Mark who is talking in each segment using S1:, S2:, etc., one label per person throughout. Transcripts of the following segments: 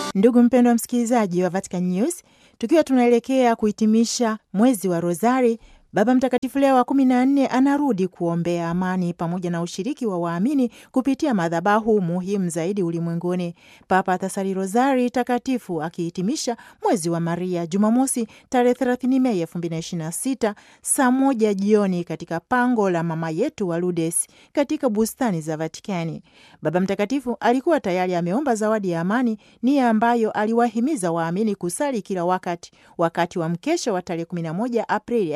S1: Ndugu mpendwa msikilizaji wa Vatican News, tukiwa tunaelekea kuhitimisha mwezi wa Rozari, Baba Mtakatifu Leo wa 14 anarudi kuombea amani pamoja na ushiriki wa waamini kupitia madhabahu muhimu zaidi ulimwenguni. Papa atasali Rozari takatifu akihitimisha mwezi wa Maria Jumamosi tarehe 30 Mei 2026 saa 1 jioni katika pango la Mama Yetu wa Lourdes katika bustani za Vatikani. Baba Mtakatifu alikuwa tayari ameomba zawadi ya amani, nia ambayo aliwahimiza waamini kusali kila wakati wa mkesha wa tarehe 11 Aprili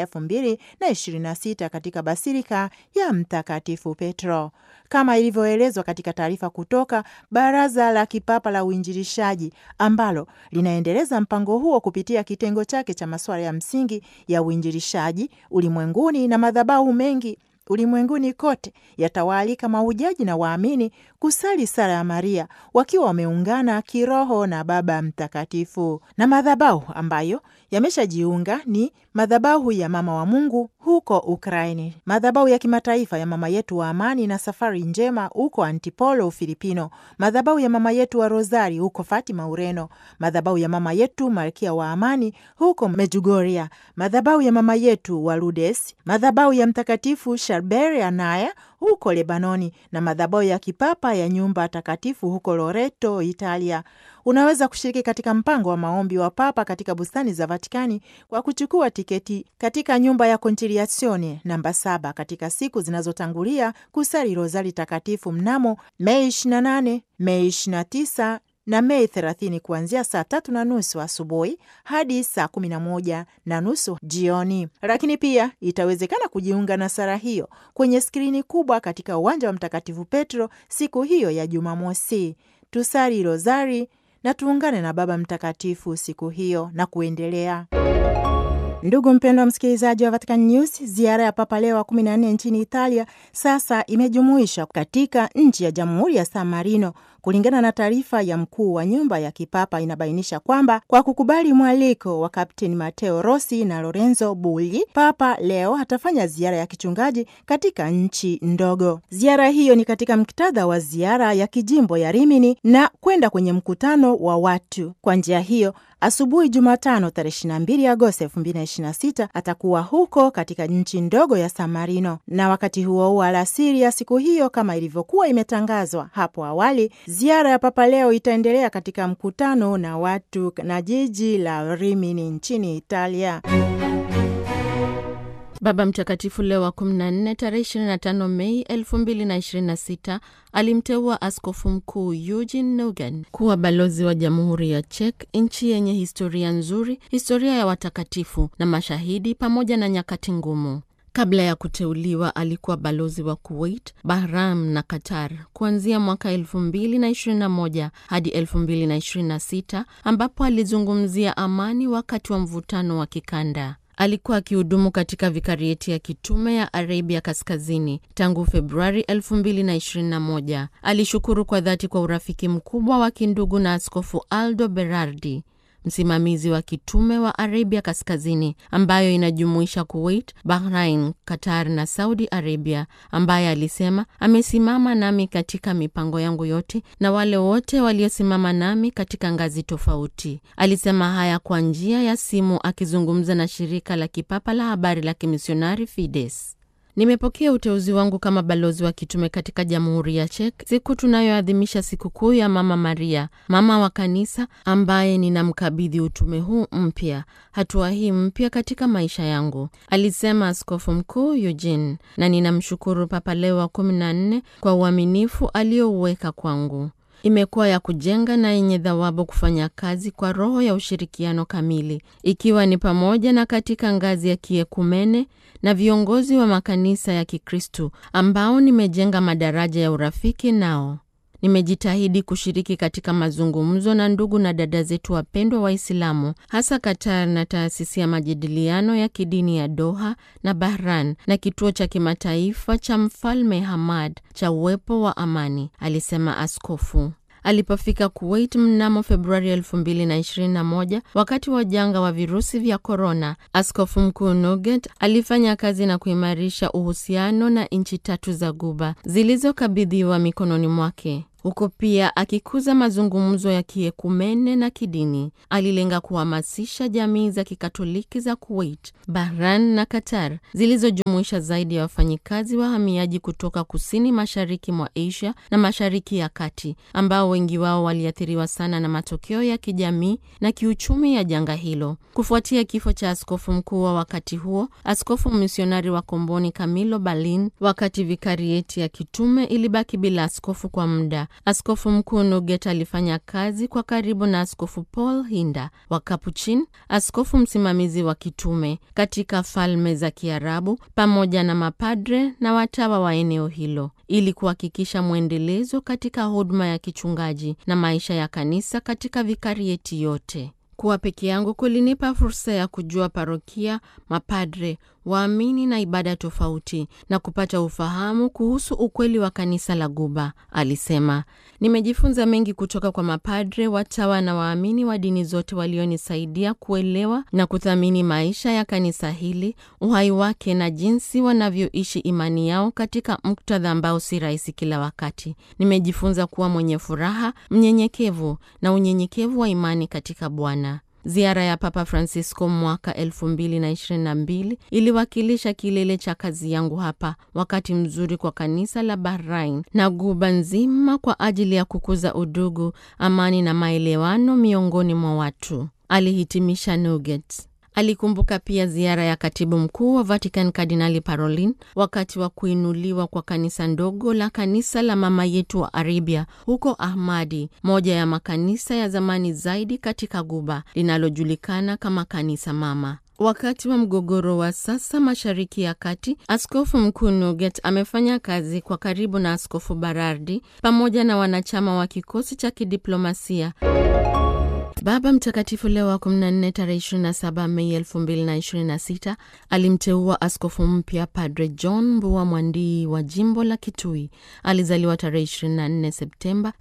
S1: 2026 katika Basilika ya Mtakatifu Petro. Kama ilivyoelezwa katika taarifa kutoka Baraza la Kipapa la Uinjilishaji ambalo linaendeleza mpango huo kupitia kitengo chake cha masuala ya msingi ya uinjilishaji ulimwenguni na madhabahu mengi ulimwenguni kote yatawaalika mahujaji na waamini kusali sala ya Maria wakiwa wameungana kiroho na Baba Mtakatifu. Na madhabahu ambayo yameshajiunga ni madhabahu ya Mama wa Mungu huko Ukraini, madhabahu ya kimataifa ya Mama Yetu wa Amani na Safari Njema huko Antipolo, Ufilipino, madhabahu ya Mama Yetu wa Rozari huko Fatima, Ureno, madhabahu ya Mama Yetu Malkia wa Amani huko Medjugorje, madhabahu ya Mama Yetu wa Lourdes, madhabahu ya Mtakatifu Sharbel Anaya huko Lebanoni na madhabahu ya kipapa ya Nyumba Takatifu huko Loreto, Italia. Unaweza kushiriki katika mpango wa maombi wa Papa katika bustani za Vatikani kwa kuchukua tiketi katika nyumba ya Conciliazione namba 7 katika siku zinazotangulia kusali Rozari takatifu mnamo Mei 28, Mei 29 na Mei 30 kuanzia saa 3:30 asubuhi hadi saa 11:30 jioni. Lakini pia itawezekana kujiunga na sala hiyo kwenye skrini kubwa katika uwanja wa Mtakatifu Petro siku hiyo ya Jumamosi. Tusali Rozari na tuungane na Baba Mtakatifu siku hiyo na kuendelea. Ndugu mpendwa msikilizaji wa Vatican News, ziara ya Papa Leo wa 14 nchini Italia sasa imejumuisha katika nchi ya Jamhuri ya San Marino. Kulingana na taarifa ya mkuu wa nyumba ya kipapa inabainisha kwamba kwa kukubali mwaliko wa Kapteni Matteo Rossi na Lorenzo Bulli, Papa Leo atafanya ziara ya kichungaji katika nchi ndogo. Ziara hiyo ni katika muktadha wa ziara ya kijimbo ya Rimini na kwenda kwenye mkutano wa watu. Kwa njia hiyo, asubuhi Jumatano tarehe 22 Agosti 2026 atakuwa huko katika nchi ndogo ya San Marino, na wakati huo alasiri ya siku hiyo kama ilivyokuwa imetangazwa hapo awali, ziara ya Papa Leo itaendelea katika mkutano na watu na jiji la Rimini nchini Italia.
S2: Baba Mtakatifu Leo wa 14 tarehe 25 Mei 2026 alimteua Askofu Mkuu Eugene Neugen kuwa balozi wa Jamhuri ya Czech, nchi yenye historia nzuri, historia ya watakatifu na mashahidi pamoja na nyakati ngumu. Kabla ya kuteuliwa alikuwa balozi wa Kuwait, Bahrain na Qatar kuanzia mwaka 2021 hadi 2026 ambapo alizungumzia amani wakati wa mvutano wa kikanda. Alikuwa akihudumu katika vikarieti ya kitume ya Arabia Kaskazini tangu Februari 2021. Alishukuru kwa dhati kwa urafiki mkubwa wa kindugu na Askofu Aldo Berardi, msimamizi wa kitume wa Arabia Kaskazini ambayo inajumuisha Kuwait, Bahrain, Qatar na Saudi Arabia, ambaye alisema amesimama nami katika mipango yangu yote na wale wote waliosimama nami katika ngazi tofauti. Alisema haya kwa njia ya simu akizungumza na shirika la kipapa la habari la kimisionari Fides. Nimepokea uteuzi wangu kama balozi wa kitume katika Jamhuri ya Czech, siku tunayoadhimisha sikukuu ya Mama Maria, mama wa kanisa, ambaye ninamkabidhi utume huu mpya, hatua hii mpya katika maisha yangu, alisema Askofu Mkuu Eugene, na ninamshukuru Papa Leo wa 14 kwa uaminifu aliouweka kwangu. Imekuwa ya kujenga na yenye thawabu kufanya kazi kwa roho ya ushirikiano kamili, ikiwa ni pamoja na katika ngazi ya kiekumene na viongozi wa makanisa ya Kikristo ambao nimejenga madaraja ya urafiki nao. Nimejitahidi kushiriki katika mazungumzo na ndugu na dada zetu wapendwa Waislamu, hasa Qatar na taasisi ya majadiliano ya kidini ya Doha na Bahrain na kituo cha kimataifa cha Mfalme Hamad cha uwepo wa amani, alisema askofu. Alipofika Kuwait mnamo Februari 2021 wakati wa janga wa virusi vya korona, Askofu Mkuu Neugen alifanya kazi na kuimarisha uhusiano na nchi 3 za Ghuba zilizokabidhiwa mikononi mwake. huko pia akikuza mazungumzo ya kiekumene na kidini. Alilenga kuhamasisha jamii za Kikatoliki za Kuwait, Bahrain na Qatar zilizojumuisha zaidi ya wafanyikazi wahamiaji kutoka kusini mashariki mwa Asia na Mashariki ya Kati, ambao wengi wao waliathiriwa sana na matokeo ya kijamii na kiuchumi ya janga hilo. Kufuatia kifo cha askofu mkuu wa wakati huo, askofu misionari wa Komboni Camilo Balin, wakati vikarieti ya kitume ilibaki bila askofu kwa muda, askofu mkuu Nuget alifanya kazi kwa karibu na askofu Paul Hinda wa Capuchin, askofu msimamizi wa kitume katika Falme za Kiarabu, pamoja na mapadre na watawa wa eneo hilo, ili kuhakikisha mwendelezo katika huduma ya kichungaji na maisha ya kanisa katika vikarieti yote. Kuwa peke yangu kulinipa fursa ya kujua parokia, mapadre, waamini na ibada tofauti na kupata ufahamu kuhusu ukweli wa kanisa la Guba, alisema. Nimejifunza mengi kutoka kwa mapadre, watawa na waamini wa dini zote walionisaidia kuelewa na kuthamini maisha ya kanisa hili, uhai wake na jinsi wanavyoishi imani yao katika muktadha ambao si rahisi kila wakati. Nimejifunza kuwa mwenye furaha, mnyenyekevu na unyenyekevu wa imani katika Bwana. Ziara ya Papa Francisco mwaka 2022 iliwakilisha kilele cha kazi yangu hapa, wakati mzuri kwa kanisa la Bahrain na Guba nzima kwa ajili ya kukuza udugu, amani na maelewano miongoni mwa watu, alihitimisha Nuget. Alikumbuka pia ziara ya katibu mkuu wa Vatican Kardinali Parolin wakati wa kuinuliwa kwa kanisa ndogo la kanisa la Mama Yetu wa Arabia huko Ahmadi, moja ya makanisa ya zamani zaidi katika Guba linalojulikana kama kanisa mama. Wakati wa mgogoro wa sasa Mashariki ya Kati, askofu mkuu Nuget amefanya kazi kwa karibu na askofu Barardi pamoja na wanachama wa kikosi cha kidiplomasia. Baba Mtakatifu Leo wa 14 tarehe 27 Mei 2026 alimteua askofu mpya Padre John Mbua Mwandii wa jimbo la Kitui. Alizaliwa tarehe 24 Septemba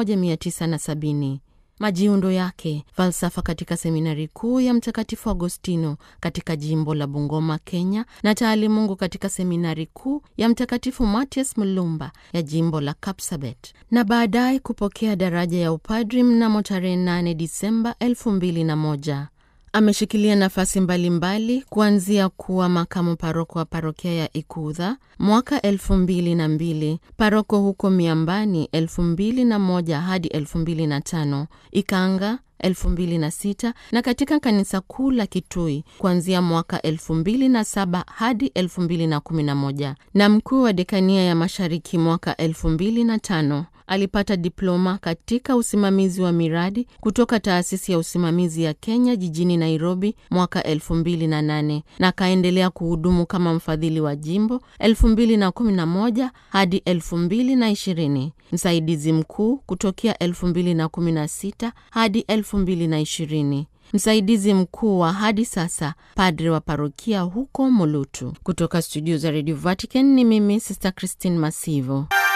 S2: 1970. Majiundo yake: falsafa katika seminari kuu ya Mtakatifu Agostino katika jimbo la Bungoma, Kenya, na taalimungu katika seminari kuu ya Mtakatifu Matias Mulumba ya jimbo la Kapsabet, na baadaye kupokea daraja ya upadri mnamo tarehe 8 Disemba 2001. Ameshikilia nafasi mbalimbali kuanzia kuwa makamu paroko wa parokia ya Ikudha mwaka 2002, paroko huko Miambani 2001 hadi 2005, Ikanga 2006 na katika kanisa kuu la Kitui kuanzia mwaka 2007 hadi 2011, na mkuu wa dekania ya Mashariki mwaka 2005. Alipata diploma katika usimamizi wa miradi kutoka taasisi ya usimamizi ya Kenya jijini Nairobi mwaka 2008 na kaendelea kuhudumu kama mfadhili wa jimbo 2011 hadi 2020, msaidizi mkuu kutokea 2016 hadi 2020, msaidizi mkuu wa hadi sasa, padre wa parokia huko Mulutu. Kutoka studio za Radio Vatican ni mimi Sister Christine Masivo.